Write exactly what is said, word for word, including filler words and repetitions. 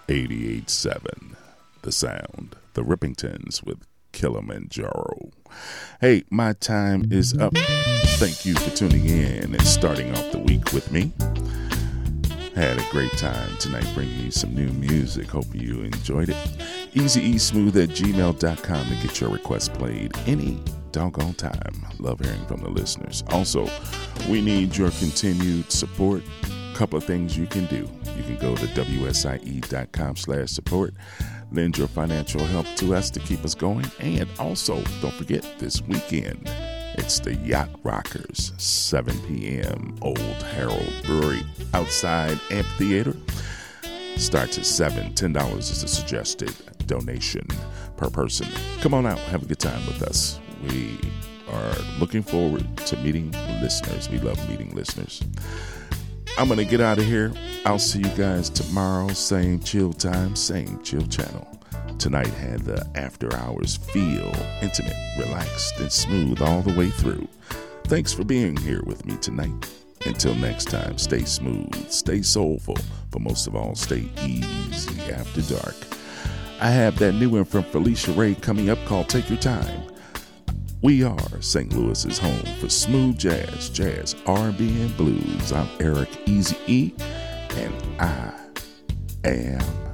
eighty-eight point seven, The Sound, The Rippingtons with Kilimanjaro. Hey, my time is up. Thank you for tuning in and starting off the week with me. Had a great time tonight bringing you some new music. Hope you enjoyed it. easy e smooth at gmail dot com to get your request played any doggone time. Love hearing from the listeners. Also, we need your continued support. Couple of things you can do. You can go to w s i e dot com slash support. Lend your financial help to us to keep us going. And also, don't forget, this weekend, it's the Yacht Rockers, seven p.m., Old Harold Brewery, outside amphitheater. Starts at seven dollars. ten dollars is the suggested donation per person. Come on out. Have a good time with us. We are looking forward to meeting listeners. We love meeting listeners. I'm going to get out of here. I'll see you guys tomorrow. Same chill time, same chill channel. Tonight had the after hours feel intimate, relaxed, and smooth all the way through. Thanks for being here with me tonight. Until next time, stay smooth, stay soulful, but most of all, stay easy after dark. I have that new one from Felicia Ray coming up called Take Your Time. We are Saint Louis's home for smooth jazz, jazz, R and B, and blues. I'm Eric Easy E, and I am